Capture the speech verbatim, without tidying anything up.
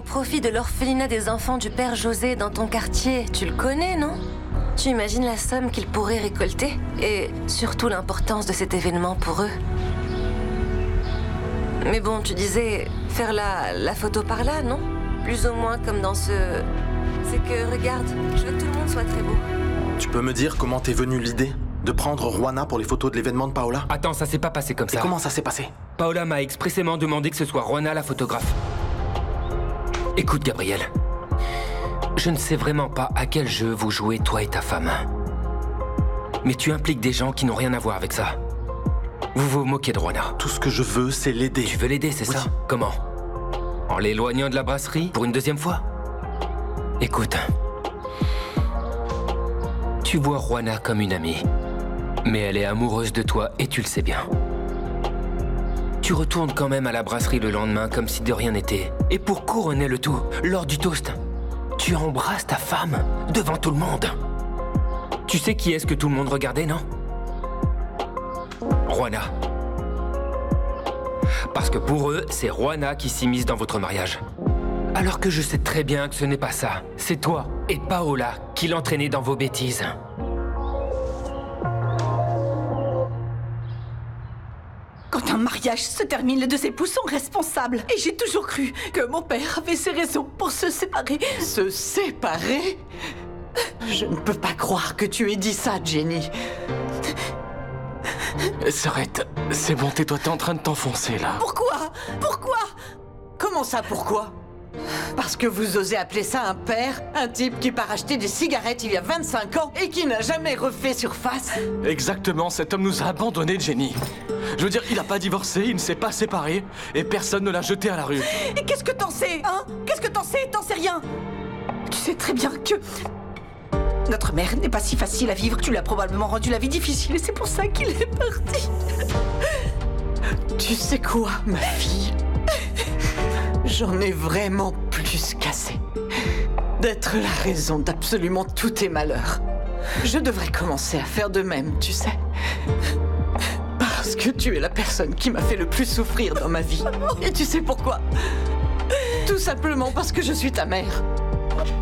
profit de l'orphelinat des enfants du père José dans ton quartier. Tu le connais, non? Tu imagines la somme qu'ils pourraient récolter? Et surtout l'importance de cet événement pour eux. Mais bon, tu disais faire la, la photo par là, non? Plus ou moins comme dans ce... C'est que, regarde, je veux que tout le monde soit très beau. Tu peux me dire comment t'es venue l'idée de prendre Juana pour les photos de l'événement de Paola? Attends, ça s'est pas passé comme Et ça. comment ça s'est passé? Paola m'a expressément demandé que ce soit Juana la photographe. Écoute, Gabriel. Je ne sais vraiment pas à quel jeu vous jouez, toi et ta femme. Mais tu impliques des gens qui n'ont rien à voir avec ça. Vous vous moquez de Juana. Tout ce que je veux, c'est l'aider. Tu veux l'aider, c'est Oui. ça? Comment? En l'éloignant de la brasserie pour une deuxième fois? Écoute. Tu vois Juana comme une amie. Mais elle est amoureuse de toi et tu le sais bien. Tu retournes quand même à la brasserie le lendemain comme si de rien n'était. Et pour couronner le tout, lors du toast, tu embrasses ta femme devant tout le monde. Tu sais qui est-ce que tout le monde regardait, non? Juana. Parce que pour eux, c'est Juana qui s'immisce dans votre mariage. Alors que je sais très bien que ce n'est pas ça. C'est toi et Paola qui l'entraînez dans vos bêtises. Quand un mariage se termine, les deux époux sont responsables. Et j'ai toujours cru que mon père avait ses raisons pour se séparer. Se séparer? Je ne peux pas croire que tu aies dit ça, Jenny. S'arrête, c'est bon, tais-toi, t'es en train de t'enfoncer là. Pourquoi? Pourquoi? Comment ça, pourquoi? Parce que vous osez appeler ça un père? Un type qui part acheter des cigarettes il y a vingt-cinq ans et qui n'a jamais refait surface? Exactement, cet homme nous a abandonnés, Jenny. Je veux dire, il a pas divorcé, il ne s'est pas séparé, et personne ne l'a jeté à la rue. Et qu'est-ce que t'en sais, hein? Qu'est-ce que t'en sais? T'en sais rien. Tu sais très bien que... Notre mère n'est pas si facile à vivre. Tu lui as probablement rendu la vie difficile et c'est pour ça qu'il est parti. Tu sais quoi, ma fille? J'en ai vraiment plus qu'assez d'être la raison d'absolument tous tes malheurs. Je devrais commencer à faire de même, tu sais. Parce que tu es la personne qui m'a fait le plus souffrir dans ma vie. Et tu sais pourquoi? Tout simplement parce que je suis ta mère.